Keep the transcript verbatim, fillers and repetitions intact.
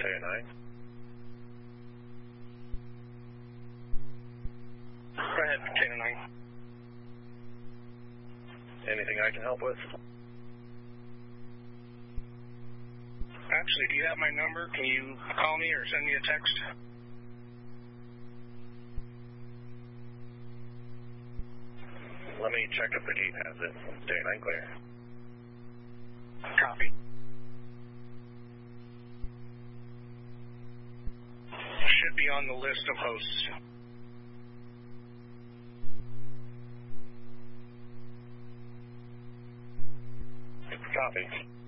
Day nine. Go ahead, Data nine. Anything I can help with? Actually, do you have my number? Can you call me or send me a text? Let me check if the gate has it. Day nine clear. Copy. Should be on the list of hosts. Copy.